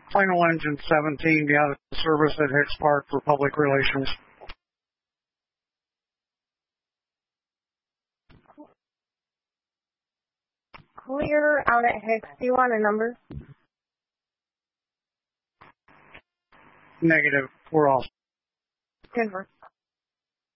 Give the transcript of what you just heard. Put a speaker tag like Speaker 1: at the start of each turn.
Speaker 1: Final Engine 17, be out of service at Hicks Park for public relations.
Speaker 2: Clear out at Hicks. Do you want a number?
Speaker 1: Negative. We're all.
Speaker 2: Denver.